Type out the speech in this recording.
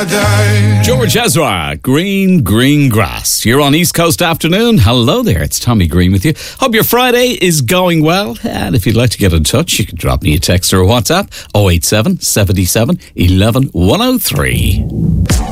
George Ezra, Green Grass. You're on East Coast Afternoon. Hello there, it's Tommy Green with you. Hope your Friday is going well. And if you'd like to get in touch, you can drop me a text or a WhatsApp, 087 77 11 103.